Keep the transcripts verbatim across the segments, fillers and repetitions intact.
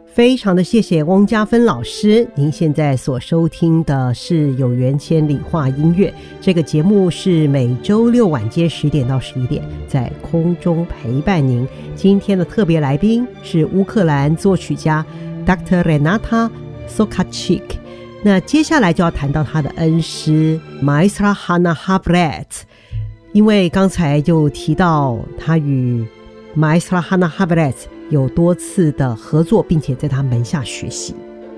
非常的谢谢翁家芬老师，您现在所收听的是有缘千里话音乐，这个节目是每周六晚间十点到十一点在空中陪伴您。今天的特别来宾是乌克兰作曲家 Doctor Renata Sokacik， 那接下来就要谈到他的恩师 Maestra Hanna Habrets， 因为刚才就提到他与 Maestra Hanna Habrets有多次的合作，并且在他门下学习。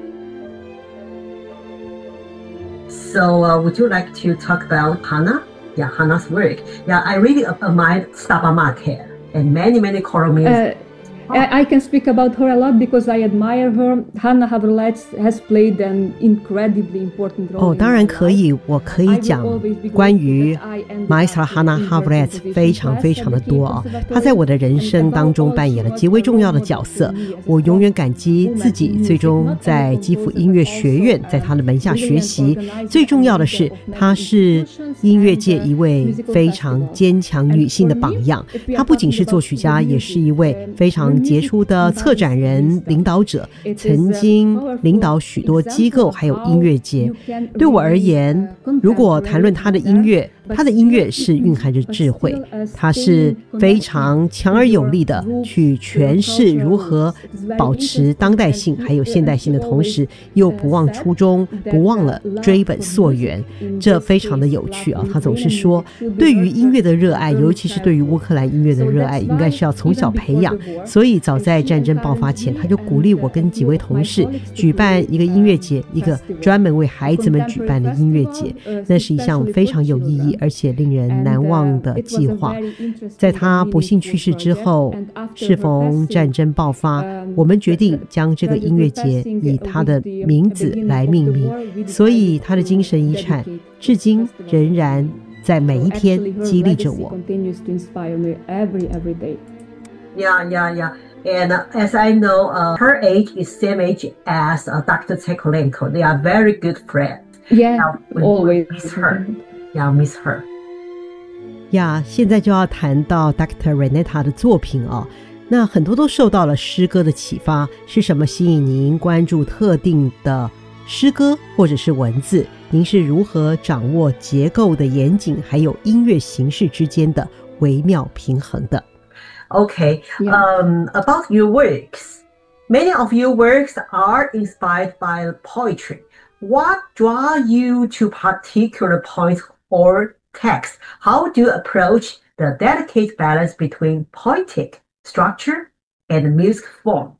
So uh, would you like to talk about Hanna? Yeah, Hanna's work. Yeah, I really admire Stabat Mater and many, many choral music. Uh,I can speak about her a lot because I admire her. Hanna Habrets has played an incredibly important role. 哦，当然可以，我可以讲关于 Maestra Hanna Habrets 非常非常的多啊。她在我的人生当中扮演了极为重要的角色。我永远感激自己最终在基辅音乐学院在她的门下学习。最重要的是，她是音乐界一位非常坚强女性的榜样。她不仅是作曲家，也是一位非常杰出的策展人、领导者，曾经领导许多机构还有音乐节。对我而言，如果谈论他的音乐，他的音乐是蕴含着智慧，他是非常强而有力的去诠释如何保持当代性还有现代性的同时，又不忘初衷，不忘了追本溯源，这非常的有趣啊！他总是说，对于音乐的热爱，尤其是对于乌克兰音乐的热爱，应该是要从小培养。所以早在战争爆发前，他就鼓励我跟几位同事举办一个音乐节，一个专门为孩子们举办的音乐节。那是一项非常有意义而且令人难忘的计划。在他不幸去世之后，适逢战争爆发，我们决定将这个音乐节以他的名字来命名，所以他的精神遗产至今仍然在每一天激励着我。 Yeah, yeah, yeah. And uh, as I know, uh, her age is same age as uh, Doctor Tsekolenko. They are very good friends. Yeah, yeah, always miss her. Yeah, miss her. 呀，现在就要谈到 Doctor Renata 的作品哦。那很多都受到了诗歌的启发，是什么吸引您关注特定的诗歌或者是文字？您是如何掌握结构的严谨，还有音乐形式之间的微妙平衡的？ Okay, yeah. um, about your works. Many of your works are inspired by poetry. What draws you to particular points or texts? How do you approach the delicate balance between poetic structure and music form?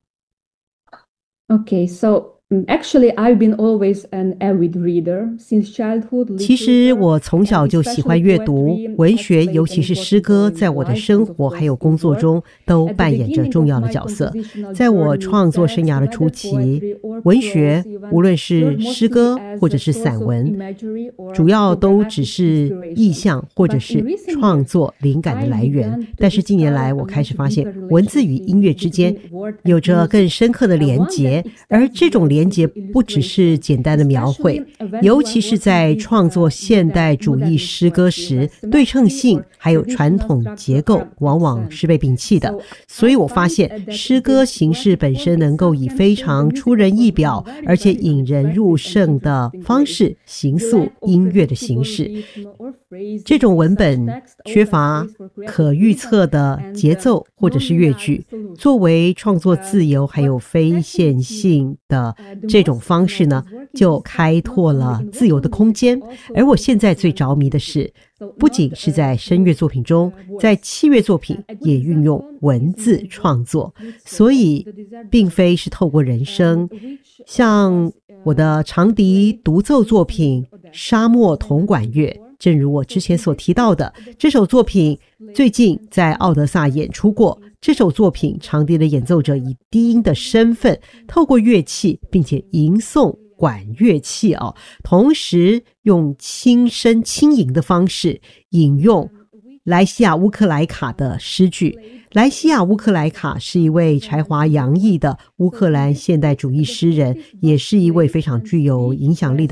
Okay, so...Actually, I've been always an avid reader since childhood. 其实我从小就喜欢阅读文学，尤其是诗歌，在我的生活还有工作中都扮演着重要的角色。在我创作生涯的初期，文学无论是诗歌或者是散文，主要都只是意象或者是创作灵感的来源。但是近年来，我开始发现文字与音乐之间有着更深刻的连结，而这种连连结不只是简单的描绘，尤其是在创作现代主义诗歌时，对称性还有传统结构往往是被摒弃的。所以我发现诗歌形式本身能够以非常出人意表而且引人入胜的方式形塑音乐的形式。这种文本缺乏可预测的节奏或者是乐句，作为创作自由还有非线性的这种方式呢，就开拓了自由的空间。而我现在最着迷的是，不仅是在声乐作品中，在器乐作品也运用文字创作，所以并非是透过人声。像我的长笛独奏作品《沙漠铜管乐》，正如我之前所提到的，这首作品最近在奥德萨演出过。这首作品长笛的演奏者以低音的身份，透过乐器并且吟诵管乐器哦，同时用轻声轻吟的方式引用莱西亚乌克莱卡的诗句。莱西亚乌克莱卡是一位才华洋溢的乌克兰现代主义诗人，也是一位非常具有影响力的